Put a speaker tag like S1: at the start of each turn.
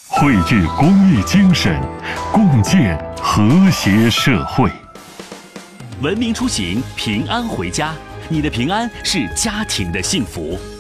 S1: 绘制公益精神，共建和谐社会。
S2: 文明出行，平安回家。你的平安是家庭的幸福。